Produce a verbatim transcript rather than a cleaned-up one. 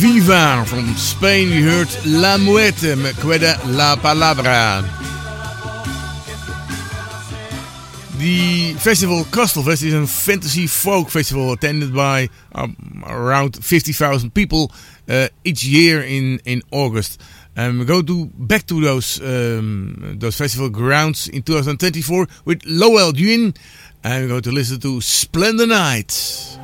Viva. From Spain we heard La Muerte, Me Queda La Palabra. The festival Castelfest is a fantasy folk festival attended by um, around fifty thousand people uh, each year in, in August. And we go to back to those um, those festival grounds in two thousand twenty-four with Lowell Dune, and we're going to listen to Splendor Night.